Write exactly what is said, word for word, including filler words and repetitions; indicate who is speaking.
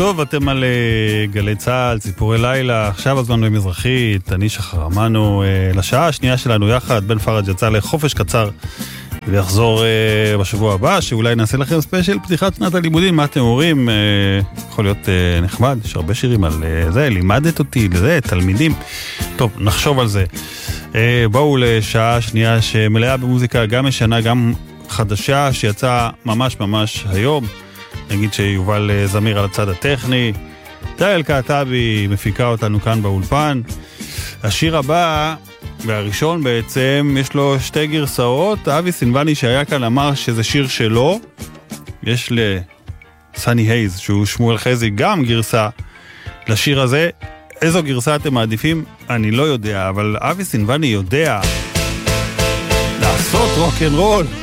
Speaker 1: טוב, אתם על גלי צהל, ציפורי לילה, עכשיו הזמן במזרחית, אני שחר אמנו, לשעה השנייה שלנו יחד, בן פרג' יצא לחופש קצר, ויחזור בשבוע הבא, שאולי נעשה לכם ספיישל פתיחת שנת הלימודים, מה אתם אומרים? יכול להיות נחמד, יש הרבה שירים על זה, לימדת אותי, לזה, תלמידים. טוב, נחשוב על זה. בואו לשעה שנייה שמלאה במוזיקה, גם משנה, גם חדשה, שיצאה ממש ממש היום. נגיד שיובל זמיר על הצד הטכני, תאל קעטבי מפיקה אותנו כאן באולפן. השיר הבא, והראשון בעצם, יש לו שתי גרסאות. אבי סינבני שהיה כאן אמר שזה שיר שלו. יש לסני הייז, שהוא שמואל חזי, גם גרסה לשיר הזה. איזו גרסה אתם מעדיפים? אני לא יודע, אבל אבי סינבני יודע לעשות רוק אנד רול.